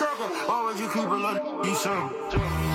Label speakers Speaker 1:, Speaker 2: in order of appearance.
Speaker 1: sucker. Why would you keep a lot of you circle?